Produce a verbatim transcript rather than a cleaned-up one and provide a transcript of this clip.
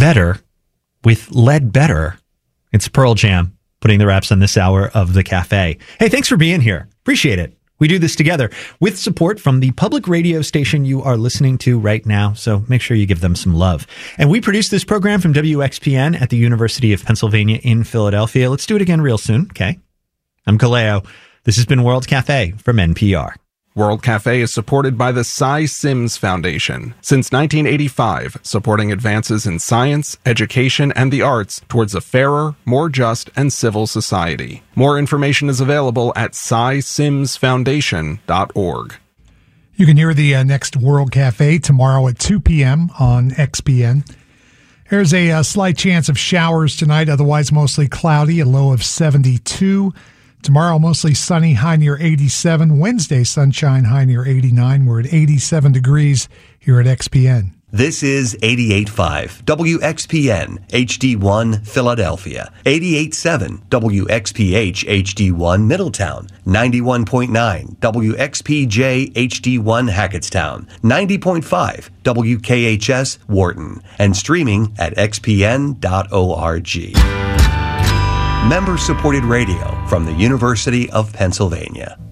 better with Lead Better. It's Pearl Jam putting the wraps on this hour of the cafe. Hey, thanks for being here. Appreciate it. We do this together with support from the public radio station you are listening to right now, so make sure you give them some love. And we produce this program from W X P N at the University of Pennsylvania in Philadelphia. Let's do it again real soon, okay? I'm Kaleo. This has been World Cafe from N P R. World Cafe is supported by the Cy Sims Foundation. Since nineteen eighty-five, supporting advances in science, education, and the arts towards a fairer, more just, and civil society. More information is available at cy sims foundation dot org. You can hear the uh, next World Cafe tomorrow at two p.m. on X P N. There's a uh, slight chance of showers tonight, otherwise mostly cloudy, a low of seventy-two. Tomorrow, mostly sunny, high near eighty-seven. Wednesday, sunshine, high near eighty-nine. We're at eighty-seven degrees here at X P N. This is eighty-eight point five W X P N H D one Philadelphia, eighty-eight point seven W X P H H D one Middletown, ninety-one point nine W X P J H D one Hackettstown, ninety point five W K H S Wharton, and streaming at x p n dot org. Member-supported radio from the University of Pennsylvania.